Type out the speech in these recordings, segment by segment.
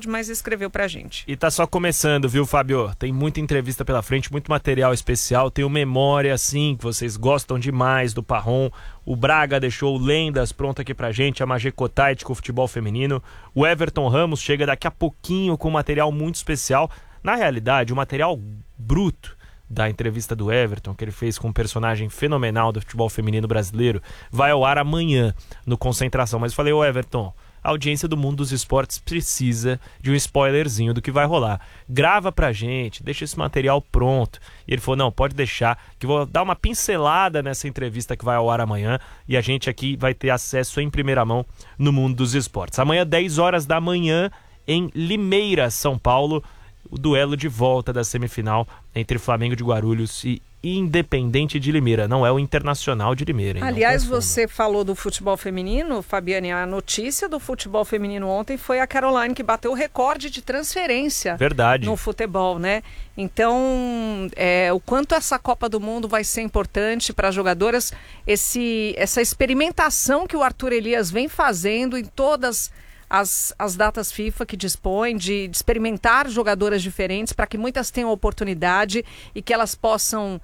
áudio, mas escreveu pra gente. E tá só começando, viu, Fábio? Tem muita entrevista pela frente, muito material especial. Tem o Memória, assim, que vocês gostam demais do Parrom. O Braga deixou lendas pronto aqui pra gente, a Magé Cotait com o futebol feminino. O Everton Ramos chega daqui a pouquinho com material muito especial. Na realidade, o material bruto da entrevista do Everton, que ele fez com um personagem fenomenal do futebol feminino brasileiro, vai ao ar amanhã no Concentração. Mas eu falei, ô Everton, a audiência do mundo dos esportes precisa de um spoilerzinho do que vai rolar. Grava pra gente, deixa esse material pronto. E ele falou, não, pode deixar, que vou dar uma pincelada nessa entrevista que vai ao ar amanhã e a gente aqui vai ter acesso em primeira mão no mundo dos esportes. Amanhã, 10 horas da manhã, em Limeira, São Paulo, o duelo de volta da semifinal entre Flamengo de Guarulhos e Independente de Limeira. Não é o Internacional de Limeira, hein? Aliás, você falou do futebol feminino, Fabiane. A notícia do futebol feminino ontem foi a Caroline, que bateu o recorde de transferência. Verdade. No futebol, né? Então, o quanto essa Copa do Mundo vai ser importante para as jogadoras, essa experimentação que o Arthur Elias vem fazendo em todas as datas FIFA que dispõe de experimentar jogadoras diferentes para que muitas tenham oportunidade e que elas possam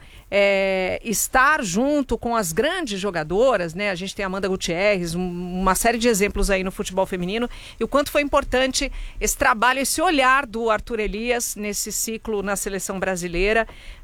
estar junto com as grandes jogadoras, né? A gente tem a Amanda Gutierrez, uma série de exemplos aí no futebol feminino, e o quanto foi importante esse trabalho, esse olhar do Arthur Elias nesse ciclo na seleção brasileira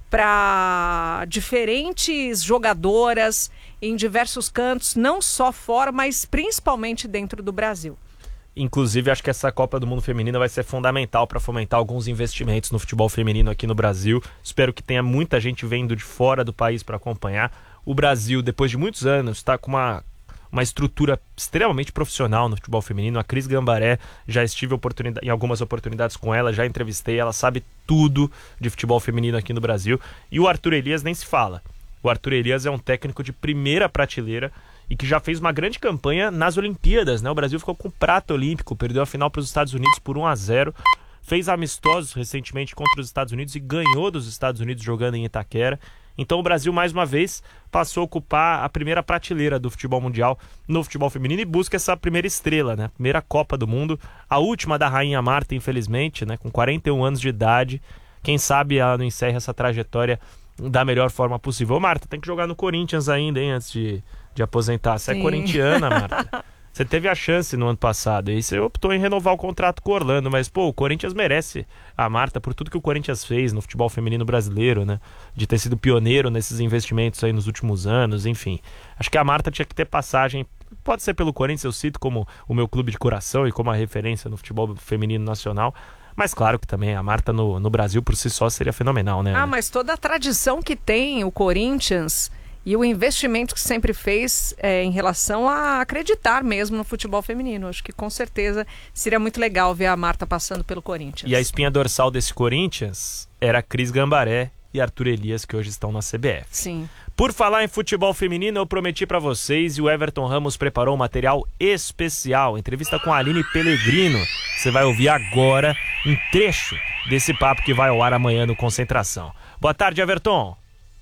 para diferentes jogadoras em diversos cantos, não só fora, mas principalmente dentro do Brasil. Inclusive, acho que essa Copa do Mundo Feminina vai ser fundamental para fomentar alguns investimentos no futebol feminino aqui no Brasil. Espero que tenha muita gente vindo de fora do país para acompanhar. O Brasil, depois de muitos anos, está com uma estrutura extremamente profissional no futebol feminino. A Cris Gambaré, já estive em algumas oportunidades com ela, já entrevistei, ela sabe tudo de futebol feminino aqui no Brasil. E o Arthur Elias nem se fala. O Arthur Elias é um técnico de primeira prateleira e que já fez uma grande campanha nas Olimpíadas, né? O Brasil ficou com prata olímpico, perdeu a final para os Estados Unidos por 1-0, fez amistosos recentemente contra os Estados Unidos e ganhou dos Estados Unidos jogando em Itaquera. Então o Brasil, mais uma vez, passou a ocupar a primeira prateleira do futebol mundial no futebol feminino e busca essa primeira estrela, né? Primeira Copa do Mundo, a última da Rainha Marta, infelizmente, né? Com 41 anos de idade. Quem sabe ela não encerra essa trajetória da melhor forma possível. Ô, Marta, tem que jogar no Corinthians ainda, hein, antes de aposentar. Você é corintiana, Marta. Você teve a chance no ano passado e você optou em renovar o contrato com o Orlando, mas, pô, o Corinthians merece a Marta por tudo que o Corinthians fez no futebol feminino brasileiro, né? De ter sido pioneiro nesses investimentos aí nos últimos anos, enfim. Acho que a Marta tinha que ter passagem, pode ser pelo Corinthians, eu cito como o meu clube de coração e como a referência no futebol feminino nacional. Mas claro que também a Marta no Brasil por si só seria fenomenal, né? Ah, mas toda a tradição que tem o Corinthians e o investimento que sempre fez em relação a acreditar mesmo no futebol feminino. Acho que com certeza seria muito legal ver a Marta passando pelo Corinthians. E a espinha dorsal desse Corinthians era a Cris Gambaré e Arthur Elias, que hoje estão na CBF. Sim. Por falar em futebol feminino, eu prometi pra vocês e o Everton Ramos preparou um material especial. Entrevista com a Aline Pellegrino. Você vai ouvir agora um trecho desse papo que vai ao ar amanhã no Concentração. Boa tarde, Everton.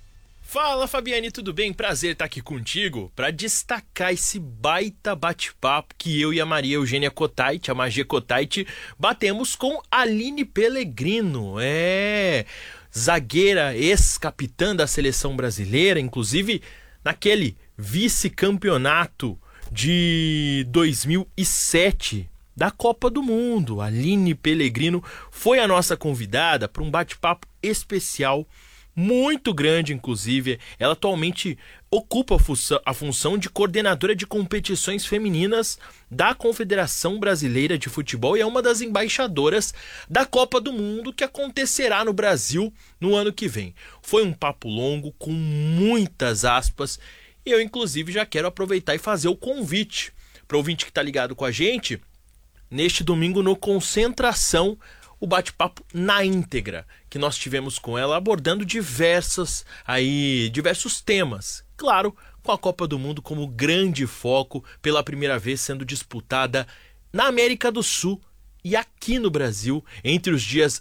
Fala, Fabiane, tudo bem? Prazer estar aqui contigo para destacar esse baita bate-papo que eu e a Maria Eugênia Cotait, a Magé Cotait, batemos com Aline Pellegrino. Zagueira, ex-capitã da seleção brasileira, inclusive naquele vice-campeonato de 2007 da Copa do Mundo. Aline Pellegrino foi a nossa convidada para um bate-papo especial, muito grande, inclusive. Ela atualmente ocupa a função de coordenadora de competições femininas da Confederação Brasileira de Futebol e é uma das embaixadoras da Copa do Mundo que acontecerá no Brasil no ano que vem. Foi um papo longo, com muitas aspas, e eu, inclusive, já quero aproveitar e fazer o convite para o ouvinte que está ligado com a gente neste domingo no Concentração, o bate-papo na íntegra que nós tivemos com ela, abordando diversos temas. Claro, com a Copa do Mundo como grande foco, pela primeira vez sendo disputada na América do Sul e aqui no Brasil, entre os dias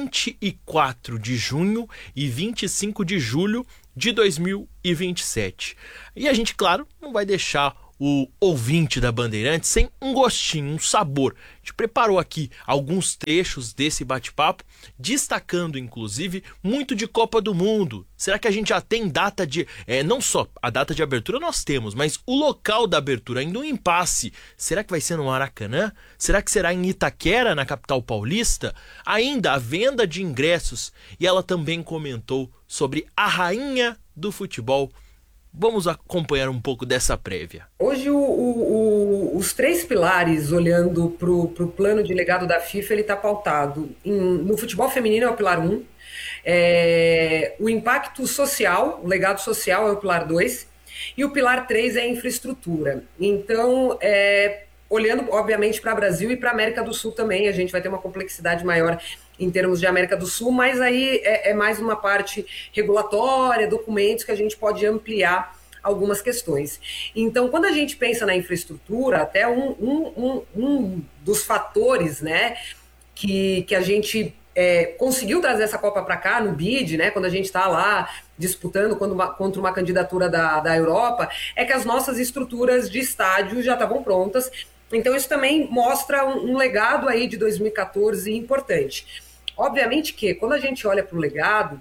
24 de junho e 25 de julho de 2027. E a gente, claro, não vai deixar o ouvinte da Bandeirantes sem um gostinho, um sabor. A gente preparou aqui alguns trechos desse bate-papo, destacando inclusive muito de Copa do Mundo. Será que a gente já tem data de... não só a data de abertura nós temos, mas o local da abertura, ainda um impasse. Será que vai ser no Maracanã? Será que será em Itaquera, na capital paulista? Ainda a venda de ingressos. E ela também comentou sobre a rainha do futebol. Vamos acompanhar um pouco dessa prévia. Hoje os 3 pilares, olhando para o plano de legado da FIFA, ele está pautado no futebol feminino, é o pilar 1, o impacto social, o legado social é o pilar 2, e o pilar 3 é a infraestrutura. Então, olhando obviamente para o Brasil e para a América do Sul também, a gente vai ter uma complexidade maior em termos de América do Sul, mas aí é mais uma parte regulatória, documentos que a gente pode ampliar algumas questões. Então, quando a gente pensa na infraestrutura, até um dos fatores, né, que a gente conseguiu trazer essa Copa para cá no BID, né, quando a gente está lá disputando contra uma candidatura da Europa, é que as nossas estruturas de estádio já estavam prontas. Então, isso também mostra um legado aí de 2014 importante. Obviamente que, quando a gente olha para o legado,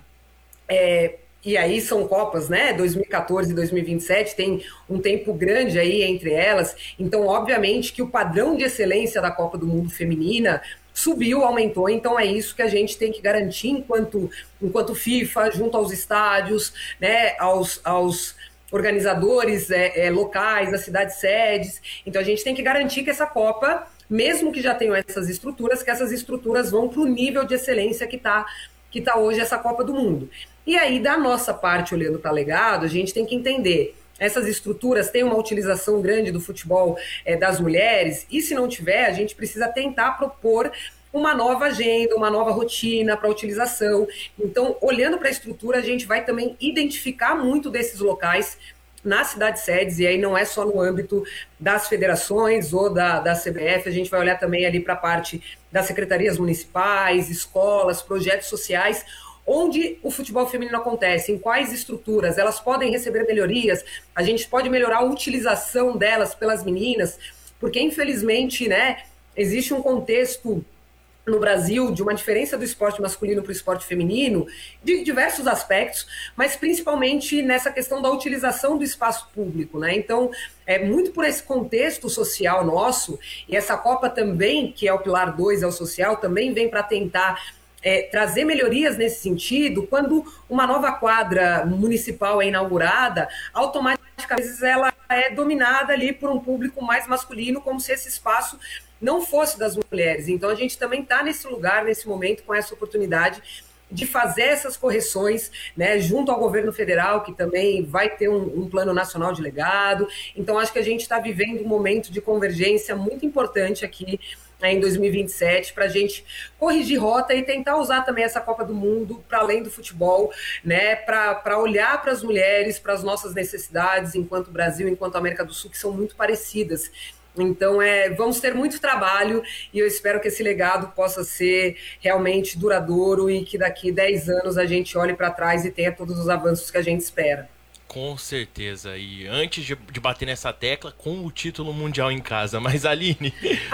e aí são Copas, né, 2014 e 2027, tem um tempo grande aí entre elas, então, obviamente, que o padrão de excelência da Copa do Mundo feminina subiu, aumentou, então é isso que a gente tem que garantir enquanto FIFA, junto aos estádios, né, aos organizadores locais, das cidades sedes. Então a gente tem que garantir que essa Copa, mesmo que já tenham essas estruturas, que essas estruturas vão para o nível de excelência que tá hoje essa Copa do Mundo. E aí, da nossa parte, olhando para legado, a gente tem que entender, essas estruturas têm uma utilização grande do futebol das mulheres, e se não tiver, a gente precisa tentar propor uma nova agenda, uma nova rotina para a utilização. Então, olhando para a estrutura, a gente vai também identificar muito desses locais nas cidades sedes, e aí não é só no âmbito das federações ou da CBF, a gente vai olhar também ali para a parte das secretarias municipais, escolas, projetos sociais, onde o futebol feminino acontece, em quais estruturas, elas podem receber melhorias, a gente pode melhorar a utilização delas pelas meninas, porque infelizmente, né, existe um contexto no Brasil de uma diferença do esporte masculino para o esporte feminino, de diversos aspectos, mas principalmente nessa questão da utilização do espaço público, né? Então, muito por esse contexto social nosso, e essa Copa também, que é o pilar 2, é o social, também vem para tentar trazer melhorias nesse sentido. Quando uma nova quadra municipal é inaugurada, automaticamente ela é dominada ali por um público mais masculino, como se esse espaço não fosse das mulheres. Então a gente também está nesse lugar, nesse momento, com essa oportunidade de fazer essas correções, né, junto ao governo federal, que também vai ter um plano nacional de legado. Então acho que a gente está vivendo um momento de convergência muito importante aqui em 2027, para a gente corrigir rota e tentar usar também essa Copa do Mundo para além do futebol, né, para olhar para as mulheres, para as nossas necessidades enquanto Brasil, enquanto América do Sul, que são muito parecidas. Então, vamos ter muito trabalho, e eu espero que esse legado possa ser realmente duradouro e que daqui 10 anos a gente olhe para trás e tenha todos os avanços que a gente espera. Com certeza, e antes de bater nessa tecla, com o título mundial em casa. Mas, Aline...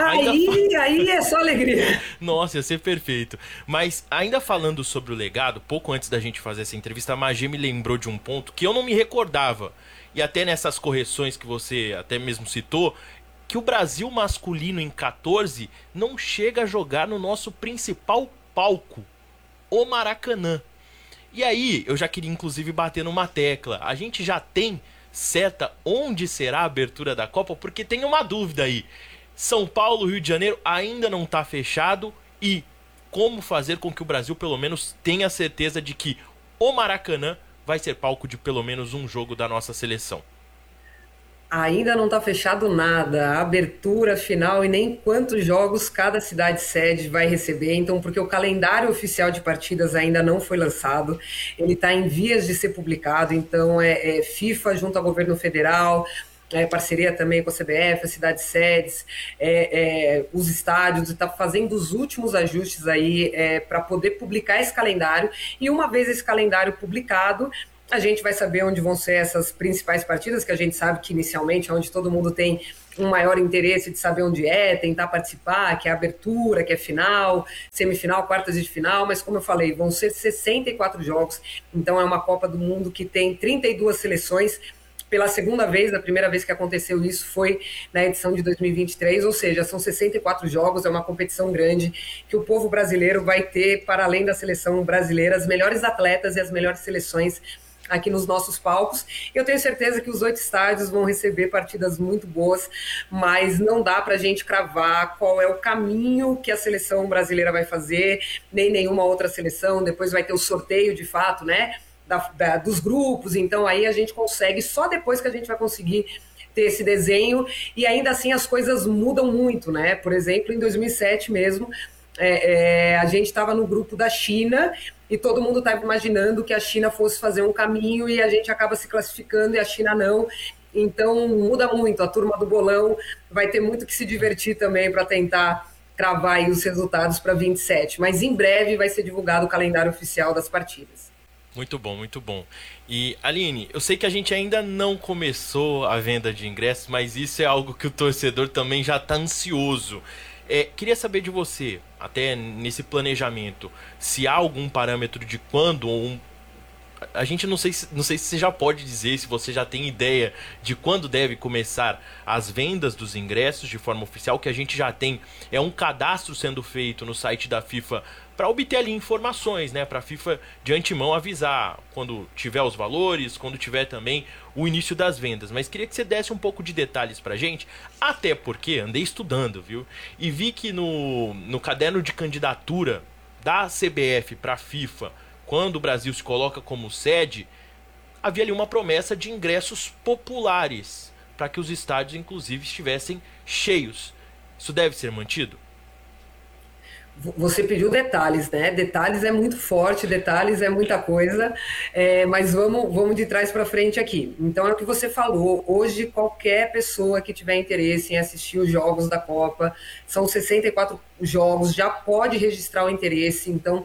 Aí é só alegria. Nossa, ia ser perfeito. Mas, ainda falando sobre o legado, pouco antes da gente fazer essa entrevista, a Magê me lembrou de um ponto que eu não me recordava, e até nessas correções que você até mesmo citou, que o Brasil masculino em 14 não chega a jogar no nosso principal palco, o Maracanã. E aí, eu já queria inclusive bater numa tecla. A gente já tem certa onde será a abertura da Copa, porque tem uma dúvida aí. São Paulo, Rio de Janeiro ainda não está fechado, e como fazer com que o Brasil pelo menos tenha certeza de que o Maracanã vai ser palco de pelo menos um jogo da nossa seleção? Ainda não está fechado nada, a abertura final e nem quantos jogos cada cidade sede vai receber, então, porque o calendário oficial de partidas ainda não foi lançado, ele está em vias de ser publicado, então FIFA junto ao governo federal, parceria também com a CBF, as cidades sedes, os estádios, está fazendo os últimos ajustes aí para poder publicar esse calendário, e uma vez esse calendário publicado, A gente vai saber onde vão ser essas principais partidas, que a gente sabe que inicialmente é onde todo mundo tem um maior interesse de saber onde é, tentar participar, que é abertura, que é final, semifinal, quartas de final, mas como eu falei, vão ser 64 jogos, então é uma Copa do Mundo que tem 32 seleções, pela segunda vez, a primeira vez que aconteceu isso foi na edição de 2023, ou seja, são 64 jogos, é uma competição grande que o povo brasileiro vai ter, para além da seleção brasileira, as melhores atletas e as melhores seleções aqui nos nossos palcos. Eu tenho certeza que os 8 estádios vão receber partidas muito boas, mas não dá para a gente cravar qual é o caminho que a seleção brasileira vai fazer, nem nenhuma outra seleção. Depois vai ter o sorteio de fato, né? Dos grupos, então aí a gente consegue, só depois que a gente vai conseguir ter esse desenho, e ainda assim as coisas mudam muito, né? Por exemplo, em 2007 mesmo, a gente estava no grupo da China e todo mundo estava imaginando que a China fosse fazer um caminho e a gente acaba se classificando e a China não. Então muda muito, a turma do bolão vai ter muito que se divertir também para tentar cravar aí os resultados para 27, mas em breve vai ser divulgado o calendário oficial das partidas. Muito bom, muito bom. E Aline, eu sei que a gente ainda não começou a venda de ingressos, mas isso é algo que o torcedor também já está ansioso. Queria saber de você, até nesse planejamento, se há algum parâmetro de quando a gente não sei se você já pode dizer, se você já tem ideia de quando deve começar as vendas dos ingressos de forma oficial, que a gente já tem um cadastro sendo feito no site da FIFA para obter ali informações, né, para a FIFA de antemão avisar quando tiver os valores, quando tiver também o início das vendas. Mas queria que você desse um pouco de detalhes pra gente, até porque andei estudando, viu? E vi que no caderno de candidatura da CBF para a FIFA, quando o Brasil se coloca como sede, havia ali uma promessa de ingressos populares, para que os estádios, inclusive, estivessem cheios. Isso deve ser mantido? Você pediu detalhes, né? Detalhes é muito forte, detalhes é muita coisa, mas vamos de trás para frente aqui. Então é o que você falou, hoje qualquer pessoa que tiver interesse em assistir os jogos da Copa, são 64 jogos, já pode registrar o interesse, então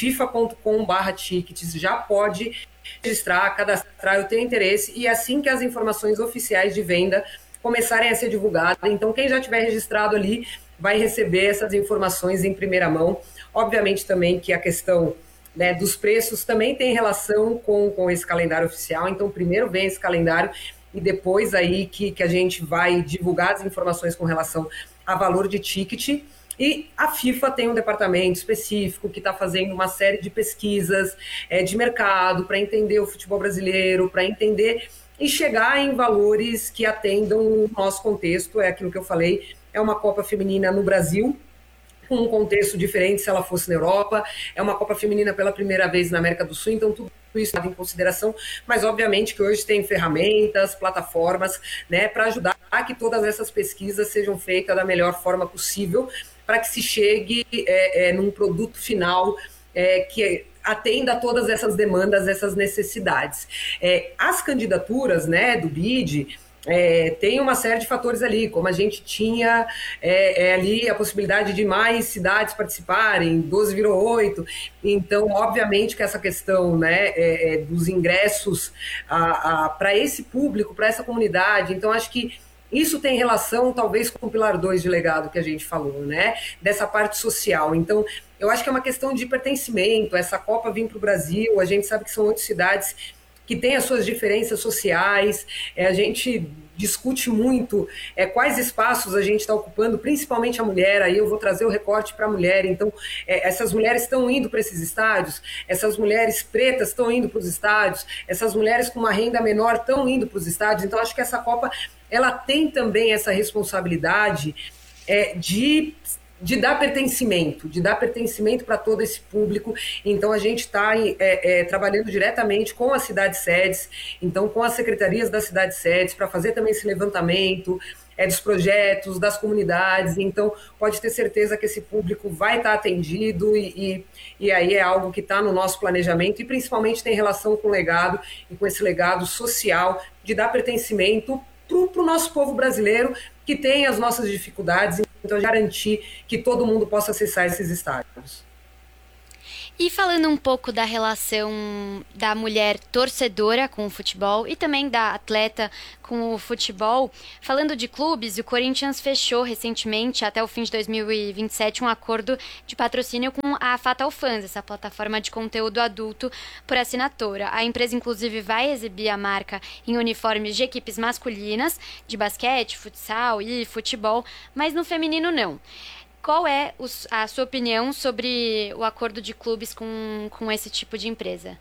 fifa.com/tickets já pode registrar, cadastrar o teu interesse, e assim que as informações oficiais de venda começarem a ser divulgadas, então quem já tiver registrado ali vai receber essas informações em primeira mão. Obviamente também que a questão, né, dos preços também tem relação com esse calendário oficial, então primeiro vem esse calendário e depois aí que a gente vai divulgar as informações com relação a valor de ticket. E a FIFA tem um departamento específico que está fazendo uma série de pesquisas de mercado para entender o futebol brasileiro, para entender e chegar em valores que atendam o nosso contexto, é aquilo que eu falei, é uma Copa Feminina no Brasil, com um contexto diferente se ela fosse na Europa, é uma Copa Feminina pela primeira vez na América do Sul, então tudo isso está em consideração, mas obviamente que hoje tem ferramentas, plataformas, né, para ajudar a que todas essas pesquisas sejam feitas da melhor forma possível, para que se chegue num produto final que atenda a todas essas demandas, essas necessidades. As candidaturas, né, do BID, tem uma série de fatores ali, como a gente tinha ali a possibilidade de mais cidades participarem, 12 virou 8, então obviamente que essa questão, né, dos ingressos para esse público, para essa comunidade, então acho que isso tem relação, talvez, com o Pilar 2 de legado que a gente falou, né? Dessa parte social. Então, eu acho que é uma questão de pertencimento. Essa Copa vir para o Brasil, a gente sabe que são 8 cidades que têm as suas diferenças sociais. A gente discute muito quais espaços a gente está ocupando, principalmente a mulher. Aí eu vou trazer o recorte para a mulher. Então, essas mulheres estão indo para esses estádios, essas mulheres pretas estão indo para os estádios, essas mulheres com uma renda menor estão indo para os estádios. Então, acho que essa Copa ela tem também essa responsabilidade de dar pertencimento para todo esse público. Então a gente está trabalhando diretamente com as cidades-sedes, então com as secretarias das cidades-sedes, para fazer também esse levantamento dos projetos, das comunidades. Então pode ter certeza que esse público vai estar atendido e aí é algo que está no nosso planejamento e principalmente tem relação com o legado e com esse legado social de dar pertencimento para o nosso povo brasileiro, que tem as nossas dificuldades, então garantir que todo mundo possa acessar esses estádios. E falando um pouco da relação da mulher torcedora com o futebol e também da atleta com o futebol, falando de clubes, o Corinthians fechou recentemente, até o fim de 2027, um acordo de patrocínio com a Fatal Fans, essa plataforma de conteúdo adulto por assinatura. A empresa, inclusive, vai exibir a marca em uniformes de equipes masculinas, de basquete, futsal e futebol, mas no feminino não. Qual é a sua opinião sobre o acordo de clubes com esse tipo de empresa?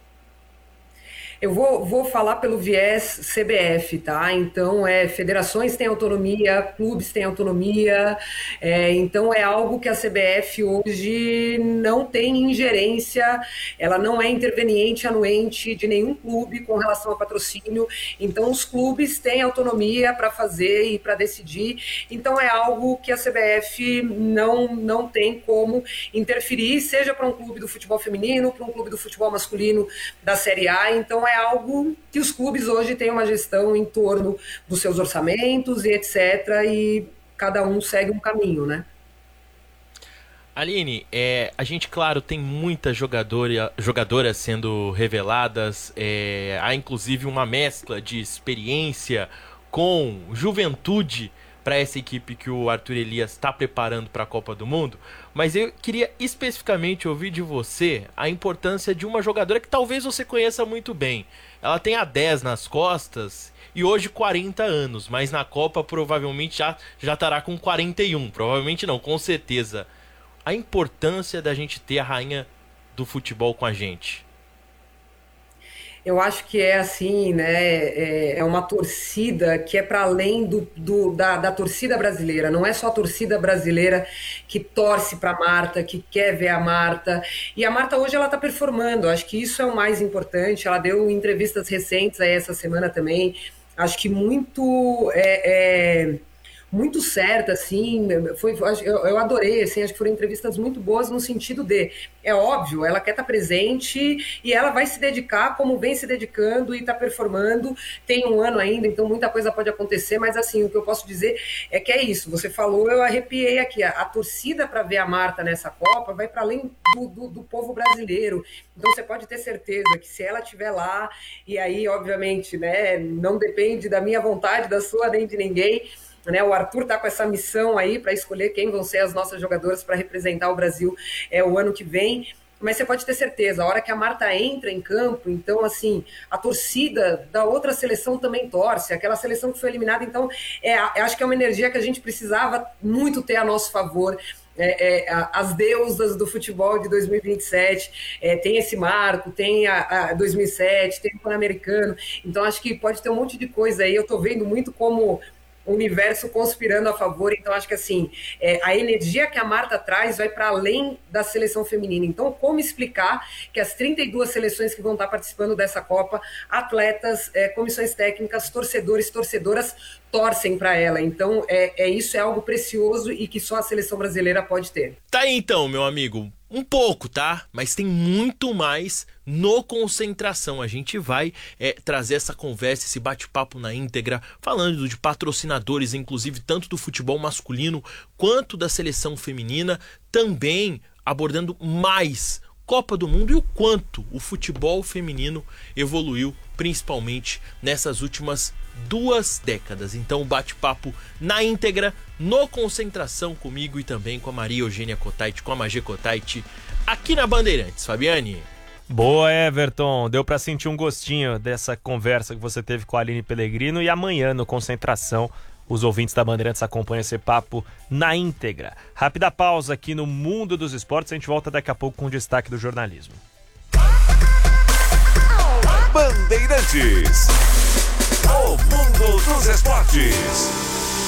Eu vou falar pelo viés CBF, tá? Então, federações têm autonomia, clubes têm autonomia, então é algo que a CBF hoje não tem ingerência, ela não é interveniente anuente de nenhum clube com relação ao patrocínio, então os clubes têm autonomia para fazer e para decidir, então é algo que a CBF não tem como interferir, seja para um clube do futebol feminino, para um clube do futebol masculino da Série A, então é algo que os clubes hoje têm uma gestão em torno dos seus orçamentos e etc. E cada um segue um caminho, né? Aline, a gente, claro, tem muitas jogadoras sendo reveladas, há inclusive uma mescla de experiência com juventude para essa equipe que o Arthur Elias está preparando para a Copa do Mundo, mas eu queria especificamente ouvir de você a importância de uma jogadora que talvez você conheça muito bem. Ela tem a 10 nas costas e hoje 40 anos, mas na Copa provavelmente já estará com 41, provavelmente não, com certeza. A importância da gente ter a rainha do futebol com a gente. Eu acho que é assim, né? É uma torcida que é para além da torcida brasileira. Não é só a torcida brasileira que torce para a Marta, que quer ver a Marta. E a Marta hoje ela está performando. Acho que isso é o mais importante. Ela deu entrevistas recentes aí essa semana também. Acho que muito certa, assim, eu adorei, assim, acho que foram entrevistas muito boas no sentido de, é óbvio, ela quer estar presente e ela vai se dedicar como vem se dedicando e está performando, tem um ano ainda, então muita coisa pode acontecer, mas assim, o que eu posso dizer é que é isso, você falou, eu arrepiei aqui, a torcida para ver a Marta nessa Copa vai para além do povo brasileiro, então você pode ter certeza que se ela estiver lá, e aí, obviamente, né, não depende da minha vontade, da sua, nem de ninguém, né, o Arthur está com essa missão aí para escolher quem vão ser as nossas jogadoras para representar o Brasil o ano que vem, mas você pode ter certeza, a hora que a Marta entra em campo, então assim, a torcida da outra seleção também torce, aquela seleção que foi eliminada, então acho que é uma energia que a gente precisava muito ter a nosso favor. As deusas do futebol de 2027, tem esse marco, tem a 2007, tem o Pan-Americano, então acho que pode ter um monte de coisa aí, eu estou vendo muito como o universo conspirando a favor, então acho que assim, a energia que a Marta traz vai para além da seleção feminina, então como explicar que as 32 seleções que vão estar participando dessa Copa, atletas, comissões técnicas, torcedores, torcedoras torcem para ela, então isso é algo precioso e que só a seleção brasileira pode ter. Tá aí então, meu amigo, um pouco, tá? Mas tem muito mais no Concentração. A gente vai trazer essa conversa, esse bate-papo na íntegra, falando de patrocinadores, inclusive tanto do futebol masculino quanto da seleção feminina, também abordando mais Copa do Mundo e o quanto o futebol feminino evoluiu, principalmente nessas últimas 2 décadas. Então o bate-papo na íntegra, no Concentração, comigo e também com a Maria Eugênia Cotaiti, com a Magê Cotaiti, aqui na Bandeirantes. Fabiane. Boa, Everton. Deu para sentir um gostinho dessa conversa que você teve com a Aline Pellegrino, e amanhã no Concentração os ouvintes da Bandeirantes acompanham esse papo na íntegra. Rápida pausa aqui no Mundo dos Esportes, a gente volta daqui a pouco com o destaque do jornalismo. Bandeirantes, o Mundo dos Esportes.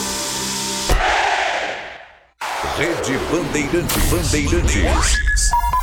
Rede Bandeirantes.